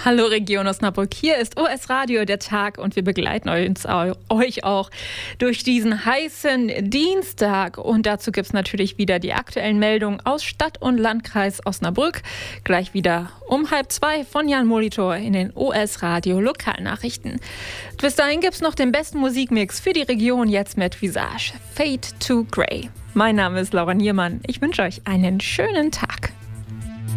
Hallo Region Osnabrück, hier ist OS Radio der Tag und wir begleiten euch auch durch diesen heißen Dienstag. Und dazu gibt es natürlich wieder die aktuellen Meldungen aus Stadt und Landkreis Osnabrück. Gleich wieder um 1:30 von Jan Molitor in den OS Radio Lokalnachrichten. Bis dahin gibt es noch den besten Musikmix für die Region jetzt mit Visage, Fade to Grey. Mein Name ist Laura Niermann. Ich wünsche euch einen schönen Tag.